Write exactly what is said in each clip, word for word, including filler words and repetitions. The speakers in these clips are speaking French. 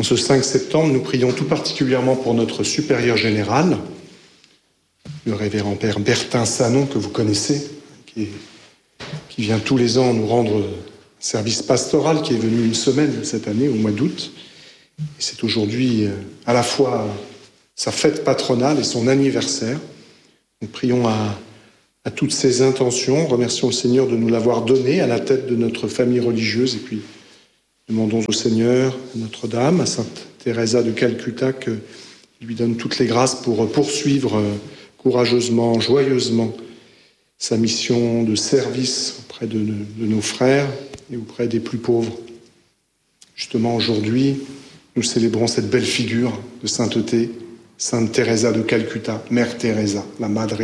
ce cinq septembre, nous prions tout particulièrement pour notre supérieur général, le révérend père Bertin Sanon, que vous connaissez, qui, est, qui vient tous les ans nous rendre service pastoral, qui est venu une semaine cette année, au mois d'août. Et c'est aujourd'hui à la fois sa fête patronale et son anniversaire. Nous prions à, à toutes ces intentions, remercions le Seigneur de nous l'avoir donné à la tête de notre famille religieuse, et puis demandons au Seigneur, à Notre-Dame, à Sainte Teresa de Calcutta, qu'il lui donne toutes les grâces pour poursuivre courageusement, joyeusement, sa mission de service auprès de, de nos frères et auprès des plus pauvres. Justement, aujourd'hui, nous célébrons cette belle figure de sainteté, Sainte Teresa de Calcutta, Mère Teresa, la Madre,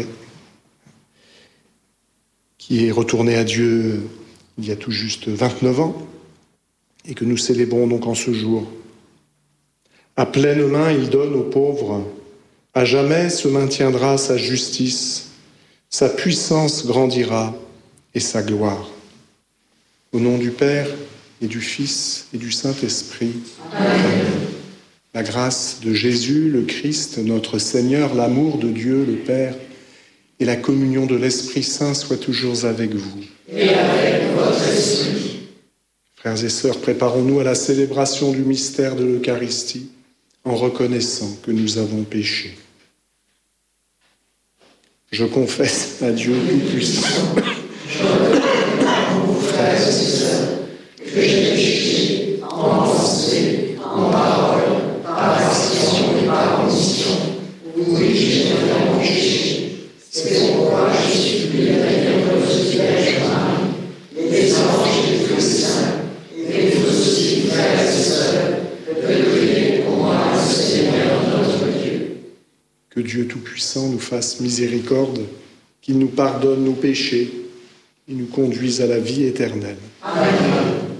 qui est retournée à Dieu il y a tout juste vingt-neuf ans, et que nous célébrons donc en ce jour. À pleine main, il donne aux pauvres. À jamais se maintiendra sa justice, sa puissance grandira et sa gloire. Au nom du Père et du Fils et du Saint-Esprit. Amen. La grâce de Jésus, le Christ, notre Seigneur, l'amour de Dieu, le Père, et la communion de l'Esprit Saint soient toujours avec vous. Et avec votre esprit. Frères et sœurs, préparons-nous à la célébration du mystère de l'Eucharistie en reconnaissant que nous avons péché. Je confesse à Dieu Tout-Puissant, frères et sœurs, que j'ai péché en pensée, en parole, par action et par omission. Oui, j'ai vraiment péché. C'est pourquoi je supplie la bienheureuse Vierge Marie, les anges et tous les saints, et vous aussi, frères et sœurs, de prier pour moi, le Seigneur notre Dieu. Que Dieu Tout-Puissant nous fasse miséricorde, qu'il nous pardonne nos péchés et nous conduise à la vie éternelle. Amen.